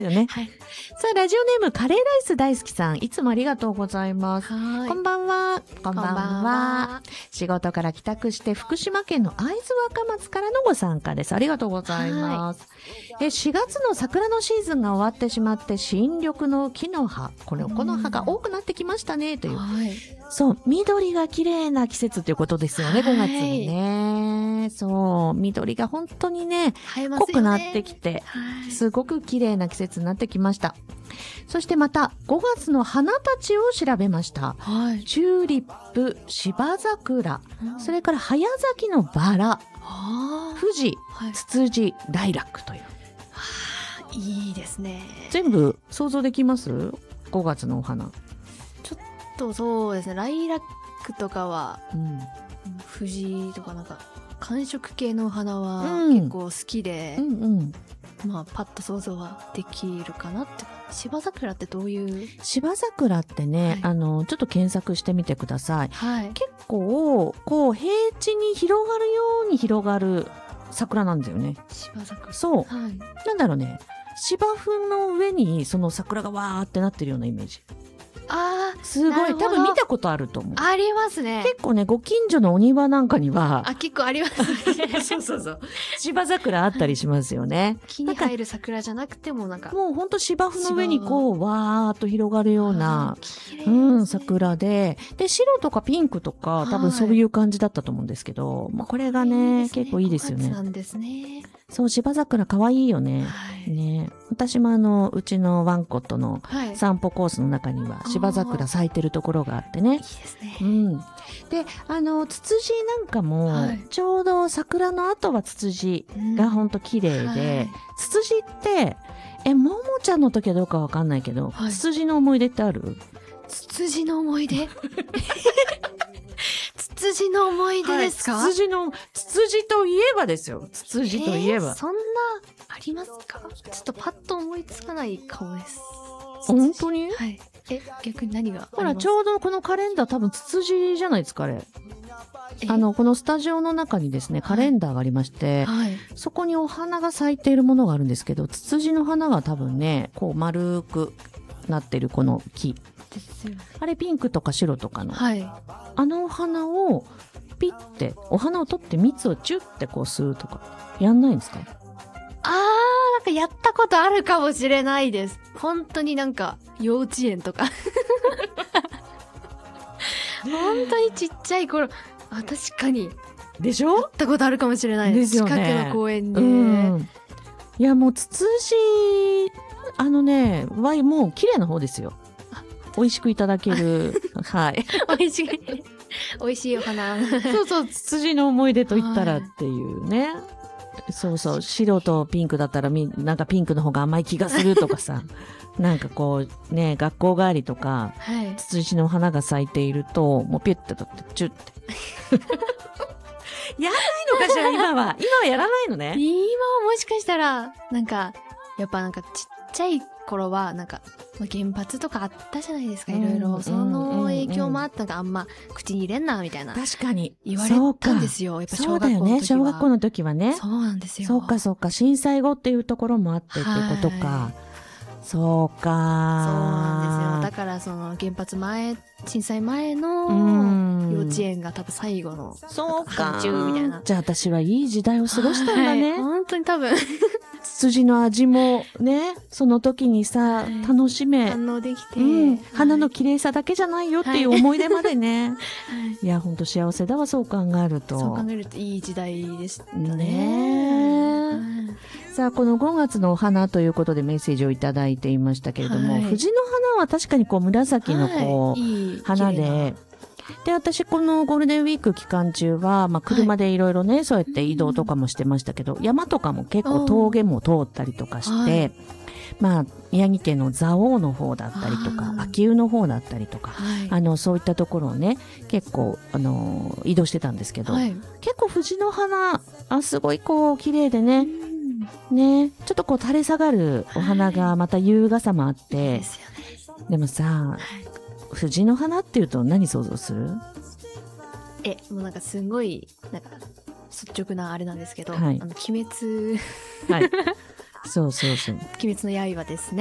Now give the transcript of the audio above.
よね。 はい。 さあ、ラジオネームカレーライス大好きさん、いつもありがとうございます。 はい。 こんばんは。こんばんこんばんは。 は。 仕事から帰宅して福島県の会津若松からのご参加です。ありがとうございます。4月の桜のシーズンが終わってしまって新緑の木の葉、この葉が多くなってきましたねという。 はい。 そう、緑が綺麗な季節ということですよね、 はい 5月にね。そう、緑が本当にね、 映えますよね。 濃くなってきて、 はい。 すごく綺麗な季節になってきました。そしてまた5月の花たちを調べました。 はい。 チューリップ、芝桜、それから早咲きのバラ、 あ富士、 はい。 ツツジ、ライラックという。 いいですね。 全部想像できます ?5 月のお花。 そうですね。ライラックとかは、 うん藤とかなんか、寒色系のお花はうん結構好きで、 うん。 まあ、パッと想像はできるかなって。芝桜ってどういう。 芝桜ってね、 はいちょっと検索してみてください。 はい。 結構、こう、平地に広がるように広がる桜なんだよね。 芝桜。 そう。 はい。 なんだろうね。芝生の上にその桜がわーってなってるようなイメージ。 あすごい、 なるほど多分見たことあると思う。 あ、ありますね。 結構ね、ご近所のお庭なんかには、 あ、結構ありますね。 そうそうそう。芝桜あったりしますよね。 木に生える桜じゃなくてもなんか。 もうほんと芝生の上にこう、わーっと広がるような、 綺麗ですねうん、桜で、で、白とかピンクとか、多分そういう感じだったと思うんですけど、まあこれがね、結構いいですよ 5月ね。 なんですね。 そう、芝桜可愛いよね。 はい。 ね。私もうちのワンコとのはい。 散歩コースの中には芝桜咲いてるところがあってね。 いいですねう。ん。で、ツツジなんかも、 はいちょうど桜の後はツツジがほんと綺麗で、 はいツツジって、ももちゃんの時はどうかわかんないけど、 はいツツジの思い出ってある？ ツツジの思い出ツツジの思い出ですか、 ツツジといえばですよ。ツツジといえば。 そんな、ありますか？ちょっとパッと思いつかないかもです。 本当に？ はい。逆に何があります？ ほら、ちょうどこのカレンダー多分ツツジじゃないですか、あれ。 えこのスタジオの中にですね、カレンダーがありまして、 はい。 そこにお花が咲いているものがあるんですけど、ツツジの花が多分ね、こう丸くなってるこの木。 ですよね。 あれピンクとか白とかの。 はい。 あのお花をピッて、お花を取って蜜をチュッてこう吸うとか、やんないんですか？ なんかやったことあるかもしれないです。本当になんか、幼稚園とか。本当にちっちゃい頃、確かに、 でしょ？ やったことあるかもしれないです。 ですよね近くの公園で。 うん。いや、もうツツジ、もう綺麗な方ですよ。美味しくいただける。はい。 美味しい。美味しいお花。 そうそう、ツツジの思い出と言ったらっていうね。そうそう、白とピンクだったらなんかピンクの方が甘い気がするとかさ。なんかこうね、学校帰りとか、 はい。 ツツジの花が咲いていると、もうピュッて取って、チュッて。やらないのかしら、今は。今はやらないのね。 今はもしかしたら、なんか、やっぱなんかちっちゃい頃は、なんか、原発とかあったじゃないですか、いろいろ。その影響もあったがあんま口に入れんな、みたいな。 確かに。 言われたんですよ。やっぱそう小学校の時は。 だよね。小学校の時はね。 そうなんですよ。 そうかそうか。震災後っていうところもあってってことか。 はいそうか。 そうなんですよ。だからその原発前、震災前のうん幼稚園が多分最後のそうか。 範疇みたいな。 じゃあ私はいい時代を過ごしたんだね。 はい本当に多分ツツジの味もね、その時にさ、 はい楽しめ。 反応できて、 うん、花のはい綺麗さだけじゃないよっていう思い出までね。 はいいや、ほんと幸せだわ、そう考えると。 そう考えるといい時代でしたね。 ねえ。さあ、この5月のお花ということでメッセージをいただいていましたけれども、 はい藤の花は確かにこう紫のこう、 いい花綺麗で、で、私このゴールデンウィーク期間中は、まあ車でいろいろね、そうやって移動とかもしてましたけど、山とかも結構峠も通ったりとかして、 はいまあ、宮城県の蔵王の方だったりとか、秋保の方だったりとか、 はいそういったところをね、結構、移動してたんですけど、 はい結構藤の花、すごいこう、綺麗でね、 うんね、ちょっとこう垂れ下がるお花がまた優雅さもあって、 ですよね。 でもさ、藤の花っていうと何想像する？ もうなんかすごい、なんか、率直なあれなんですけど、 はい鬼滅はい。 そうそうそう。 鬼滅の刃ですね。